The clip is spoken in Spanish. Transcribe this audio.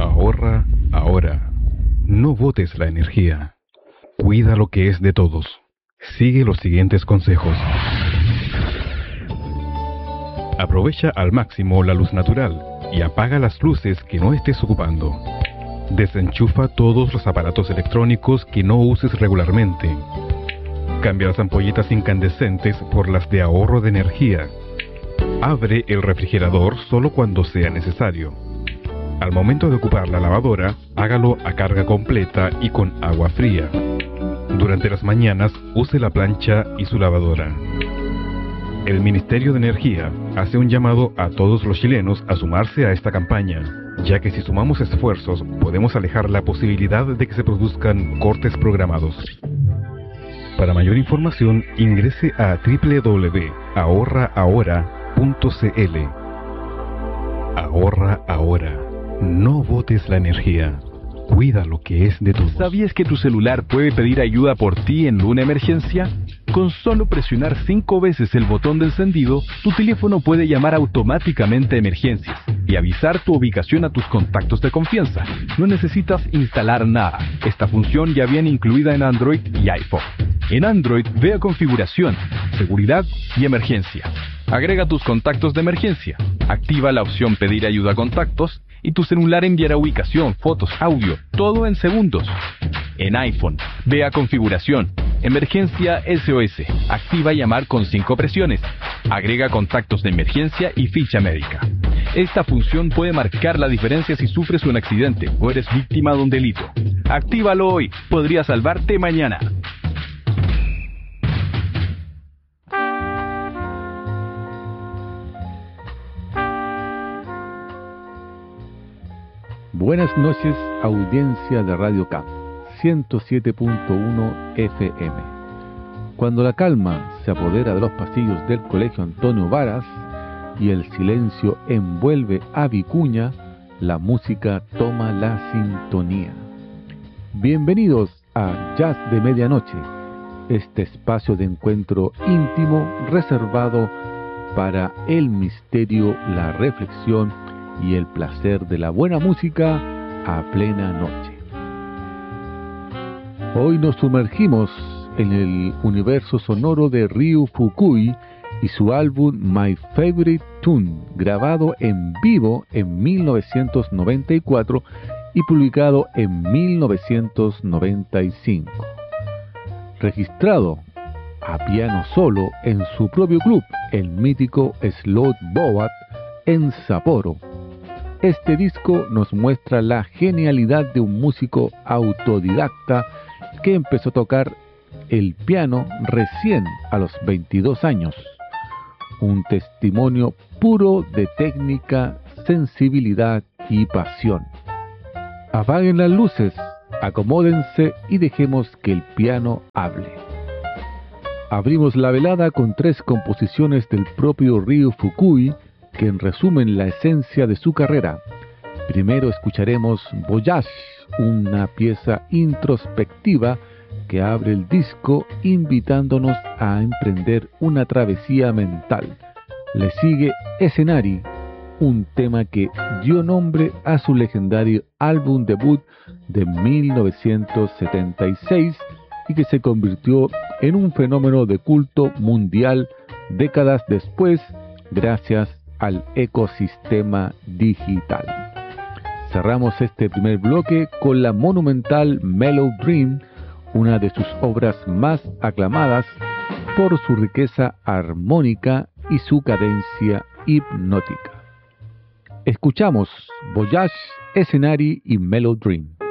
Ahorra ahora. No botes la energía. Cuida lo que es de todos. Sigue los siguientes consejos. Aprovecha al máximo la luz natural y apaga las luces que no estés ocupando. Desenchufa todos los aparatos electrónicos que no uses regularmente. Cambia las ampolletas incandescentes por las de ahorro de energía. Abre el refrigerador solo cuando sea necesario. Al momento de ocupar la lavadora, hágalo a carga completa y con agua fría. Durante las mañanas, use la plancha y su lavadora. El Ministerio de Energía hace un llamado a todos los chilenos a sumarse a esta campaña, ya que si sumamos esfuerzos podemos alejar la posibilidad de que se produzcan cortes programados. Para mayor información, ingrese a www.ahorraahora.cl. Ahorra ahora. No botes la energía. Cuida lo que es de todos. ¿Sabías que tu celular puede pedir ayuda por ti en una emergencia? Con solo presionar 5 veces el botón de encendido, tu teléfono puede llamar automáticamente a emergencias y avisar tu ubicación a tus contactos de confianza. No necesitas instalar nada. Esta función ya viene incluida en Android y iPhone. En Android, ve a Configuración, Seguridad y Emergencia. Agrega tus contactos de emergencia. Activa la opción Pedir ayuda a contactos y tu celular enviará ubicación, fotos, audio, todo en segundos. En iPhone, ve a Configuración, Emergencia SOS. Activa llamar con 5 presiones. Agrega contactos de emergencia y ficha médica. Esta función puede marcar la diferencia si sufres un accidente o eres víctima de un delito. Actívalo hoy, podría salvarte mañana. Buenas noches, audiencia de Radio CAP 107.1 FM. Cuando la calma se apodera de los pasillos del Colegio Antonio Varas y el silencio envuelve a Vicuña, la música toma la sintonía. Bienvenidos a Jazz de Medianoche, este espacio de encuentro íntimo reservado para el misterio, la reflexión y el placer de la buena música a plena noche. Hoy nos sumergimos en el universo sonoro de Ryu Fukui y su álbum My Favorite Tune, grabado en vivo en 1994 y publicado en 1995. Registrado a piano solo en su propio club, el mítico Slot Boat, en Sapporo. Este disco nos muestra la genialidad de un músico autodidacta que empezó a tocar el piano recién a los 22 años. Un testimonio puro de técnica, sensibilidad y pasión. Apaguen las luces, acomódense y dejemos que el piano hable. Abrimos la velada con 3 composiciones del propio Ryu Fukui, que resumen la esencia de su carrera. Primero escucharemos Voyage, una pieza introspectiva que abre el disco invitándonos a emprender una travesía mental. Le sigue Escenari, un tema que dio nombre a su legendario álbum debut de 1976 y que se convirtió en un fenómeno de culto mundial décadas después gracias al ecosistema digital. Cerramos este primer bloque con la monumental Mellow Dream, una de sus obras más aclamadas por su riqueza armónica y su cadencia hipnótica. Escuchamos Voyage, Escenari y Mellow Dream.